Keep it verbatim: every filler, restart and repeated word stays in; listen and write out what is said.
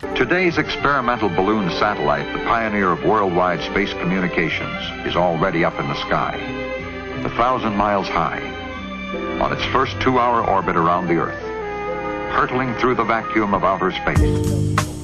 Today's experimental balloon satellite, the pioneer of worldwide space communications, is already up in the sky, a thousand miles high, on its first two-hour orbit around the Earth, hurtling through the vacuum of outer space.